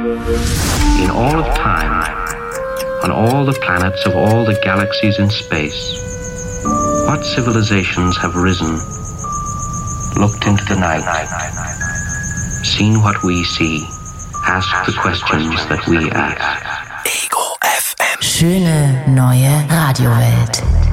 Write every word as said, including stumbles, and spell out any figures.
In all of time, on all the planets of all the galaxies in space, what civilizations have risen, looked into the night, seen what we see, asked the questions that we ask. Ego F M. Schöne neue Radiowelt.